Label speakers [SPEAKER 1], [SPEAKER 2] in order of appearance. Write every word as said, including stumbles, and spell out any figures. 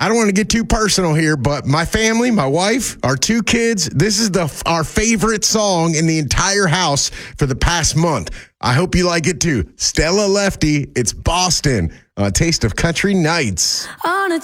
[SPEAKER 1] I don't want to get too personal here, but my family, my wife, our two kids, this is the our favorite song in the entire house for the past month. I hope you like it too. Stella Lefty, it's Boston, a taste of country nights.
[SPEAKER 2] On a